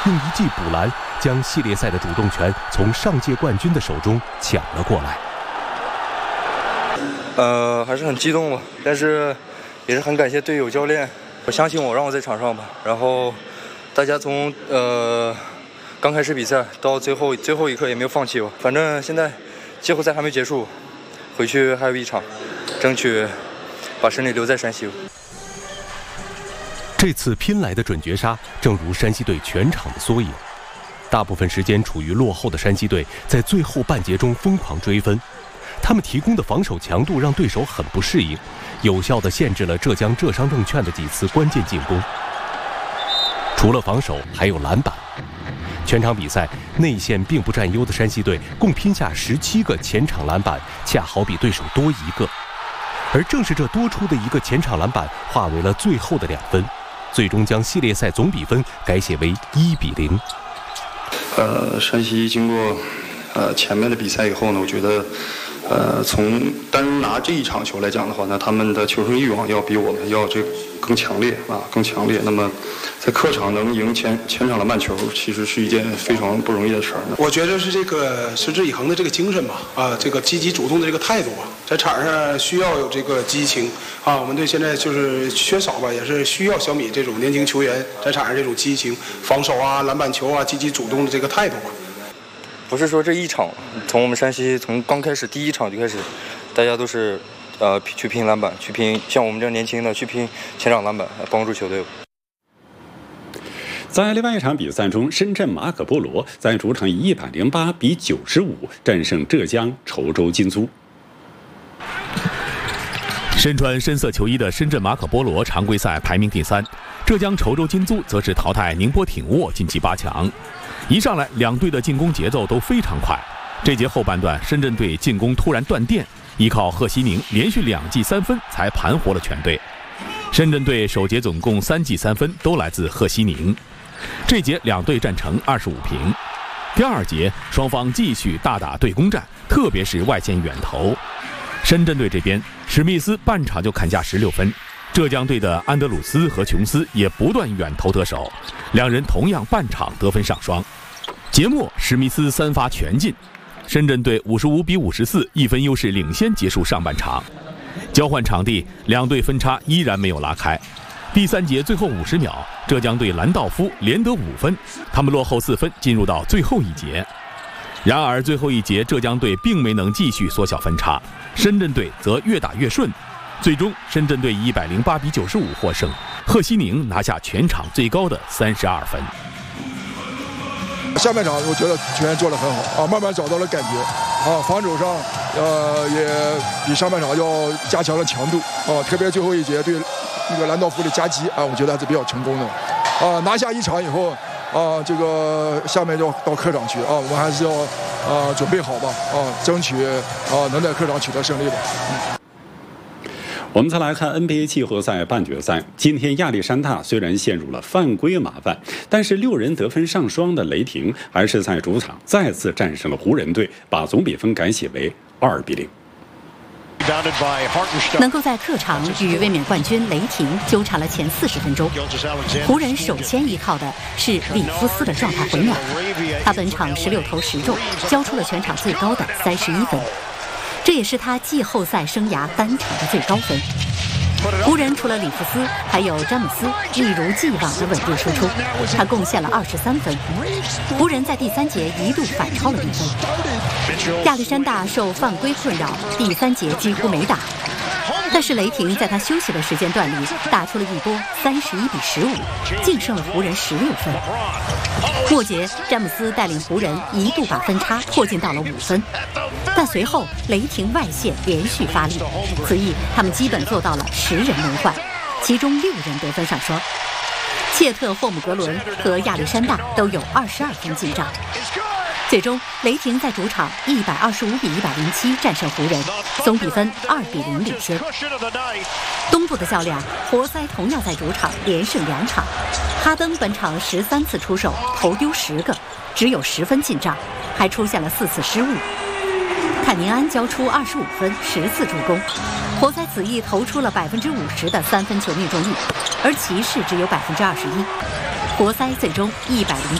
用一记补篮将系列赛的主动权从上届冠军的手中抢了过来。 还是很激动吧，但是也是很感谢队友、教练，我相信我，让我在场上吧。然后大家从刚开始比赛到最后一刻也没有放弃我。反正现在季后赛还没结束，回去还有一场，争取把胜利留在山西。 这次拼来的准绝杀，正如山西队全场的缩影。大部分时间处于落后的山西队，在最后半节中疯狂追分。他们提供的防守强度让对手很不适应，有效地限制了浙江浙商证券的几次关键进攻。除了防守，还有篮板。全场比赛内线并不占优的山西队共拼下17个前场篮板，恰好比对手多1个。而正是这多出的一个前场篮板，化为了最后的2分，最终将系列赛总比分改写为1-0。 山西经过前面的比赛以后呢，我觉得从单拿这一场球来讲的话呢，他们的求胜欲望要比我们要更强烈啊，更强烈。那么在客场能赢前场篮板球，其实是一件非常不容易的事儿。 我觉得是这个持之以恒的这个精神吧，这个积极主动的这个态度吧，在场上需要有这个激情啊。我们队现在就是缺少吧，也是需要小米这种年轻球员在场上这种激情、防守啊、篮板球啊、积极主动的这个态度吧。 不是说这一场，从我们山西从刚开始第1场就开始，大家都是去拼篮板，去拼像我们这样年轻的去拼前场篮板，帮助球队。 在另外一场比赛中，深圳马可波罗在主场以108比95战胜浙江稠州金租。 身穿深色球衣的深圳马可波罗常规赛排名第3，浙江稠州金租则是淘汰宁波挺沃晋级8强。一上来，两队的进攻节奏都非常快。这节后半段，深圳队进攻突然断电，依靠贺西宁连续2记3分才盘活了全队。深圳队首节总共3记3分都来自贺西宁。这节两队战成25平。第2节，双方继续大打对攻战，特别是外线远投。深圳队这边，史密斯半场就砍下16分。浙江队的安德鲁斯和琼斯也不断远投得手，两人同样半场得分上双。节末，史密斯3发全进，深圳队55比541分优势领先结束上半场。交换场地，两队分差依然没有拉开。第3节最后50秒，浙江队兰道夫连得5分，他们落后4分，进入到最后一节。然而最后一节，浙江队并没能继续缩小分差，深圳队则越打越顺。最终，深圳队以108比95获胜，贺西宁拿下全场最高的32分。 下半场我觉得球员做得很好慢慢找到了感觉防守上也比上半场要加强了强度特别最后一节对那个兰道夫的夹击我觉得还是比较成功的拿下1场以后这个下面就到客场去我们还是要准备好吧争取能在客场取得胜利吧。 我们再来看 NBA 季后赛半决赛。今天亚历山大虽然陷入了犯规麻烦，但是6人得分上双的雷霆还是在主场再次战胜了湖人队，把总比分改写为2比0。 能够在客场与卫冕冠军雷霆纠缠了前40分钟，湖人首先依靠的是里夫斯的状态回暖，他本场16投10中，交出了全场最高的31分。这也是他季后赛生涯单场的最高分。湖人除了里夫斯，还有詹姆斯一如既往的稳定输出，他贡献了23分。湖人在第3节一度反超了比分。亚历山大受犯规困扰，第3节几乎没打。但是雷霆在他休息的时间段里打出了一波31比15，净胜了湖人16分。末节，詹姆斯带领湖人一度把分差迫近到了5分，但随后雷霆外线连续发力，此役他们基本做到了10人轮换，其中6人得分上双。切特·霍姆格伦和亚历山大都有22分进账。最终，雷霆在主场125比107战胜湖人，总比分2比0领先。东部的较量，活塞同样在主场连胜2场。哈登本场13次出手，投丢10个，只有10分进账，还出现了4次失误。坎宁安交出25分，10次助攻。活塞此役投出了50%的3分球命中率，而骑士只有21%。活塞最终107